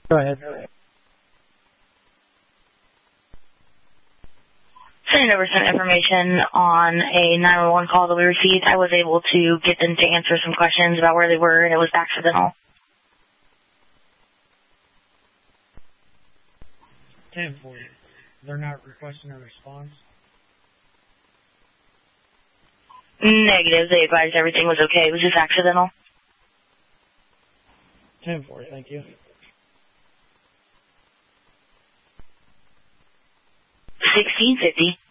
Go ahead. Sending over some information on a 911 call that we received. I was able to get them to answer some questions about where they were, and it was accidental. 10-4. They're not requesting a response? Negative. They advised everything was okay. It was just accidental. 10-4, thank you. 1650.